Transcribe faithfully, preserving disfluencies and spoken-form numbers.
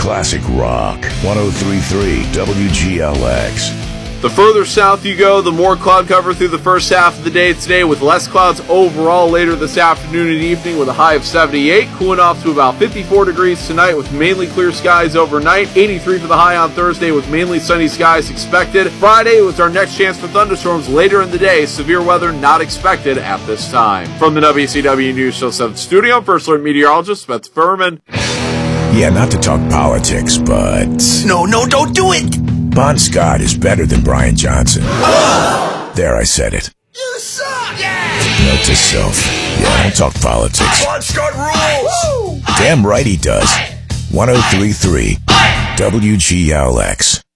classic rock. one oh three point three W G L X. The further south you go, the more cloud cover through the first half of the day today, with less clouds overall later this afternoon and evening with a high of seventy-eight, cooling off to about fifty-four degrees tonight with mainly clear skies overnight, eighty-three for the high on Thursday with mainly sunny skies expected. Friday was our next chance for thunderstorms later in the day, severe weather not expected at this time. From the W C W News Show seven Studio, I'm First Alert Meteorologist Spencer Furman. Yeah, not to talk politics, but... No, no, don't do it! Bon Scott is better than Brian Johnson. There, I said it. You suck! Yeah! Note to self. Yeah, don't talk politics. Bon Scott rules! Damn right he does. one oh three point three W G L X.